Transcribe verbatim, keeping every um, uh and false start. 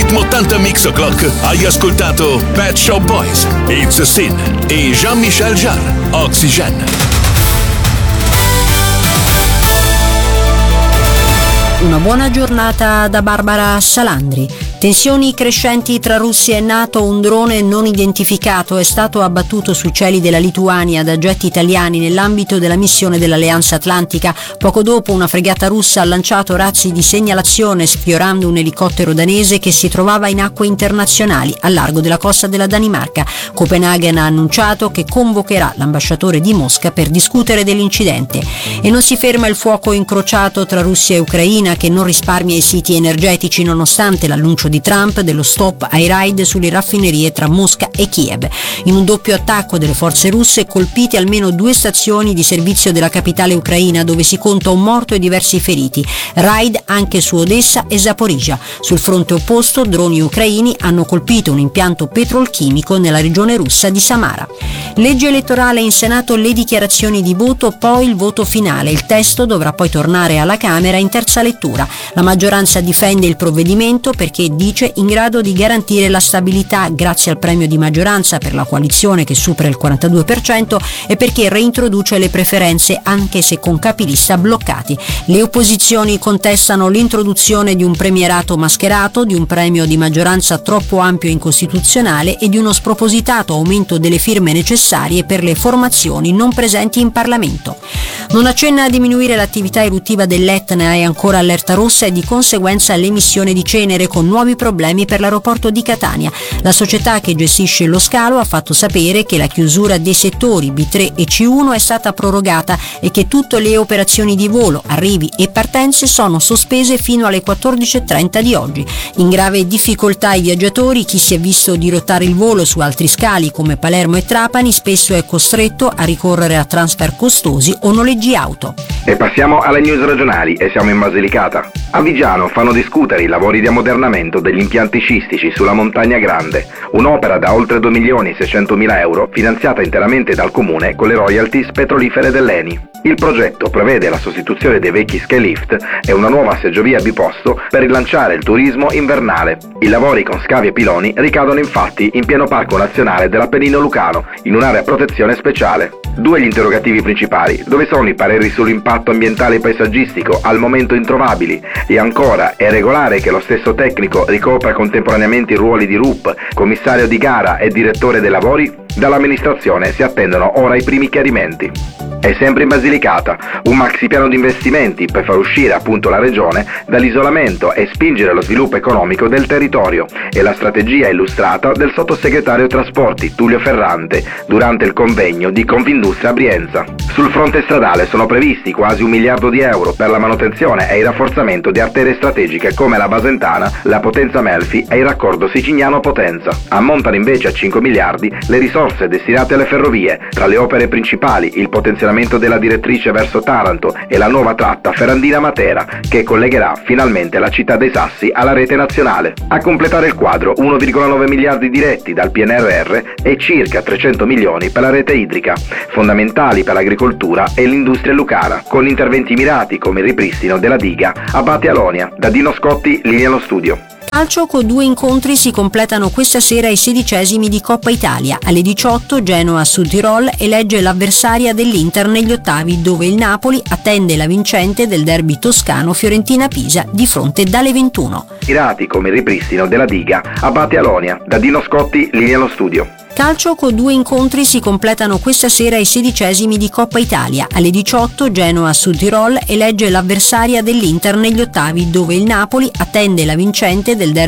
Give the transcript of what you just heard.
Ritmo ottanta Mix O'Clock hai ascoltato Pet Shop Boys, It's a Sin e Jean-Michel Jarre, Oxygen. Una buona giornata da Barbara Salandri. Tensioni crescenti tra Russia e NATO. Un drone non identificato è stato abbattuto sui cieli della Lituania da jet italiani nell'ambito della missione dell'Alleanza Atlantica. Poco dopo una fregata russa ha lanciato razzi di segnalazione sfiorando un elicottero danese che si trovava in acque internazionali a largo della costa della Danimarca. Copenaghen ha annunciato che convocherà l'ambasciatore di Mosca per discutere dell'incidente. E non si ferma il fuoco incrociato tra Russia e Ucraina, che non risparmia i siti energetici nonostante l'annuncio di Trump dello stop ai raid sulle raffinerie tra Mosca e Kiev. In un doppio attacco delle forze russe colpite almeno due stazioni di servizio della capitale ucraina, dove si conta un morto e diversi feriti. Raid anche su Odessa e Zaporizhia. Sul fronte opposto droni ucraini hanno colpito un impianto petrolchimico nella regione russa di Samara. Legge elettorale in Senato, le dichiarazioni di voto, poi il voto finale. Il testo dovrà poi tornare alla Camera in terza lettura. La maggioranza difende il provvedimento perché dice in grado di garantire la stabilità grazie al premio di maggioranza per la coalizione che supera il quarantadue per cento e perché reintroduce le preferenze anche se con capilista bloccati. Le opposizioni contestano l'introduzione di un premierato mascherato, di un premio di maggioranza troppo ampio e incostituzionale e di uno spropositato aumento delle firme necessarie per le formazioni non presenti in Parlamento. Non accenna a diminuire l'attività eruttiva dell'Etna, è ancora allerta rossa e di conseguenza l'emissione di cenere, con nuovi problemi per l'aeroporto di Catania. La società che gestisce lo scalo ha fatto sapere che la chiusura dei settori B tre e C uno è stata prorogata e che tutte le operazioni di volo, arrivi e partenze sono sospese fino alle quattordici e trenta di oggi. In grave difficoltà i viaggiatori, chi si è visto dirottare il volo su altri scali come Palermo e Trapani spesso è costretto a ricorrere a transfer costosi o noleggi auto. E passiamo alle news regionali e siamo in Basilicata. A Viggiano fanno discutere i lavori di ammodernamento degli impianti scistici sulla Montagna Grande, un'opera da oltre due milioni seicentomila euro finanziata interamente dal comune con le royalties petrolifere dell'Eni. Il progetto prevede la sostituzione dei vecchi ski lift e una nuova seggiovia biposto per rilanciare il turismo invernale. I lavori con scavi e piloni ricadono infatti in pieno parco nazionale dell'Appennino Lucano, in un'area a protezione speciale. Due gli interrogativi principali: dove sono i pareri sull'impatto ambientale e paesaggistico, al momento introvabili? E ancora, è regolare che lo stesso tecnico ricopra contemporaneamente i ruoli di R U P, commissario di gara e direttore dei lavori? Dall'amministrazione si attendono ora i primi chiarimenti. E sempre in Basilicata, un maxi piano di investimenti per far uscire appunto la regione dall'isolamento e spingere lo sviluppo economico del territorio. È la strategia illustrata del sottosegretario ai trasporti Tullio Ferrante durante il convegno di Confindustria Brienza. Sul fronte stradale sono previsti quasi un miliardo di euro per la manutenzione e il rafforzamento di arterie strategiche come la Basentana, la Potenza Melfi e il raccordo Sicignano Potenza. Ammontano invece a cinque miliardi le risorse destinate alle ferrovie, tra le opere principali il potenziamento della direttrice verso Taranto e la nuova tratta Ferrandina-Matera, che collegherà finalmente la città dei Sassi alla rete nazionale. A completare il quadro uno virgola nove miliardi diretti dal P N R R e circa trecento milioni per la rete idrica, fondamentali per l'agricoltura e l'industria lucana, con interventi mirati come il ripristino della diga Abate Alonia. Da Dino Scotti, linea allo studio. Calcio, con due incontri si completano questa sera i sedicesimi di Coppa Italia. Alle diciotto Genoa Sud Tirol elegge l'avversaria dell'Inter negli ottavi, dove il Napoli attende la vincente del derby toscano Fiorentina-Pisa di fronte dalle ventuno. Mirati come il ripristino della diga Abate Alonia. Da Dino Scotti, linea allo studio. Calcio, con due incontri si completano questa sera i sedicesimi di Coppa Italia. Alle diciotto Genoa Sud Tirol elegge l'avversaria dell'Inter negli ottavi, dove il Napoli attende la vincente del derby